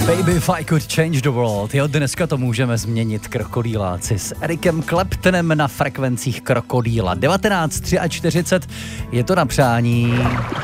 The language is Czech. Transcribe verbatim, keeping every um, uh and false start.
Baby, if I could change the world. Jo, dneska to můžeme změnit, krokodýláci, s Ericem Claptonem na frekvencích Krokodýla. devatenáct čtyřicet tři je to na přání.